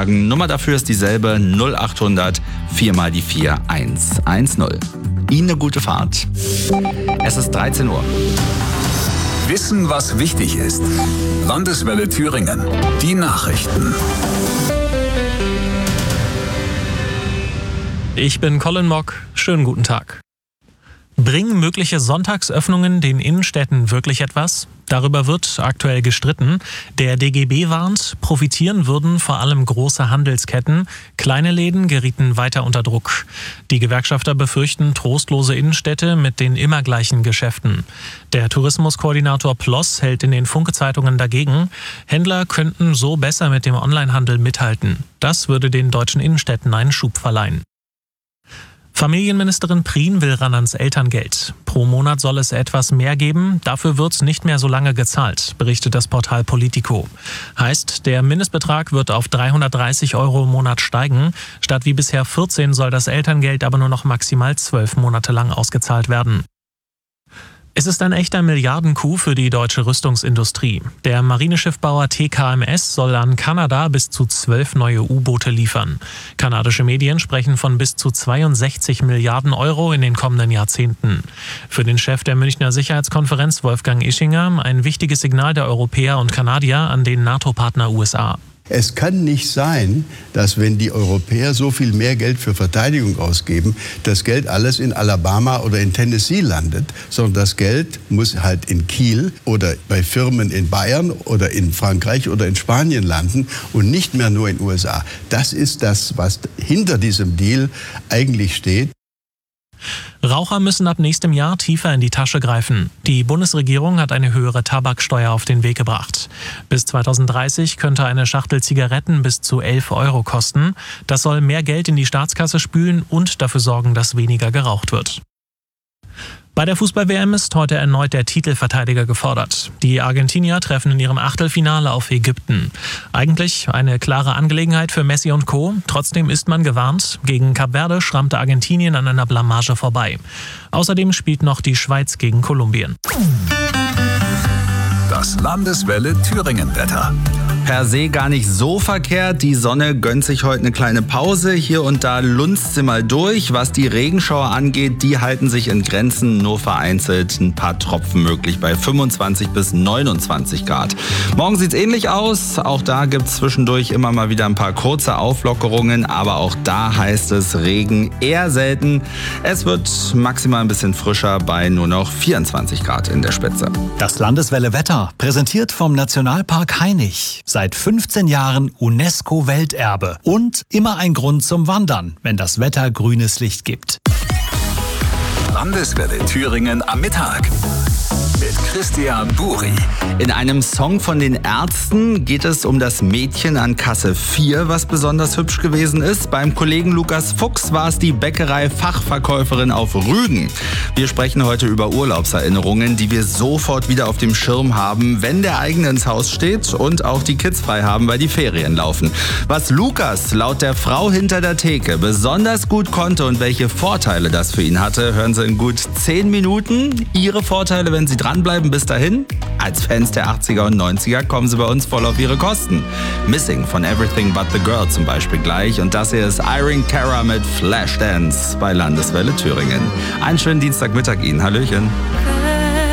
sagen. Nummer dafür ist dieselbe, 0800 4 mal die 4 110. Ihnen eine gute Fahrt. Es ist 13 Uhr. Wissen, was wichtig ist. Landeswelle Thüringen. Die Nachrichten. Ich bin Colin Mock. Schönen guten Tag. Bringen mögliche Sonntagsöffnungen den Innenstädten wirklich etwas? Darüber wird aktuell gestritten. Der DGB warnt, profitieren würden vor allem große Handelsketten. Kleine Läden gerieten weiter unter Druck. Die Gewerkschafter befürchten trostlose Innenstädte mit den immer gleichen Geschäften. Der Tourismuskoordinator Ploss hält in den Funke-Zeitungen dagegen. Händler könnten so besser mit dem Onlinehandel mithalten. Das würde den deutschen Innenstädten einen Schub verleihen. Familienministerin Prien will ran ans Elterngeld. Pro Monat soll es etwas mehr geben, dafür wird nicht mehr so lange gezahlt, berichtet das Portal Politico. Heißt, der Mindestbetrag wird auf 330 € im Monat steigen. Statt wie bisher 14 soll das Elterngeld aber nur noch maximal 12 Monate lang ausgezahlt werden. Es ist ein echter Milliarden-Coup für die deutsche Rüstungsindustrie. Der Marineschiffbauer TKMS soll an Kanada bis zu 12 neue U-Boote liefern. Kanadische Medien sprechen von bis zu 62 Milliarden € in den kommenden Jahrzehnten. Für den Chef der Münchner Sicherheitskonferenz, Wolfgang Ischinger, ein wichtiges Signal der Europäer und Kanadier an den NATO-Partner USA. Es kann nicht sein, dass wenn die Europäer so viel mehr Geld für Verteidigung ausgeben, das Geld alles in Alabama oder in Tennessee landet, sondern das Geld muss halt in Kiel oder bei Firmen in Bayern oder in Frankreich oder in Spanien landen und nicht mehr nur in den USA. Das ist das, was hinter diesem Deal eigentlich steht. Raucher müssen ab nächstem Jahr tiefer in die Tasche greifen. Die Bundesregierung hat eine höhere Tabaksteuer auf den Weg gebracht. Bis 2030 könnte eine Schachtel Zigaretten bis zu 11 € kosten. Das soll mehr Geld in die Staatskasse spülen und dafür sorgen, dass weniger geraucht wird. Bei der Fußball-WM ist heute erneut der Titelverteidiger gefordert. Die Argentinier treffen in ihrem Achtelfinale auf Ägypten. Eigentlich eine klare Angelegenheit für Messi und Co. Trotzdem ist man gewarnt. Gegen Kap Verde schrammte Argentinien an einer Blamage vorbei. Außerdem spielt noch die Schweiz gegen Kolumbien. Das Landeswelle Thüringen-Wetter. Per se gar nicht so verkehrt. Die Sonne gönnt sich heute eine kleine Pause. Hier und da lunzt sie mal durch. Was die Regenschauer angeht, die halten sich in Grenzen. Nur vereinzelt ein paar Tropfen möglich bei 25 bis 29 Grad. Morgen sieht's ähnlich aus. Auch da gibt's zwischendurch immer mal wieder ein paar kurze Auflockerungen. Aber auch da heißt es Regen eher selten. Es wird maximal ein bisschen frischer bei nur noch 24 Grad in der Spitze. Das Landeswelle Wetter, präsentiert vom Nationalpark Hainich. Seit 15 Jahren UNESCO-Welterbe und immer ein Grund zum Wandern, wenn das Wetter grünes Licht gibt. Landeswelle Thüringen am Mittag. Mit Christian Buri. In einem Song von den Ärzten geht es um das Mädchen an Kasse 4, was besonders hübsch gewesen ist. Beim Kollegen Lukas Fuchs war es die Bäckerei-Fachverkäuferin auf Rügen. Wir sprechen heute über Urlaubserinnerungen, die wir sofort wieder auf dem Schirm haben, wenn der eigene ins Haus steht und auch die Kids frei haben, weil die Ferien laufen. Was Lukas laut der Frau hinter der Theke besonders gut konnte und welche Vorteile das für ihn hatte, hören Sie in gut 10 Minuten. Ihre Vorteile, wenn Sie dranbleiben. Bis dahin, als Fans der 80er und 90er kommen Sie bei uns voll auf Ihre Kosten. Missing von Everything But The Girl zum Beispiel gleich. Und das hier ist Irene Cara mit Flashdance bei Landeswelle Thüringen. Einen schönen Dienstagmittag Ihnen. Hallöchen.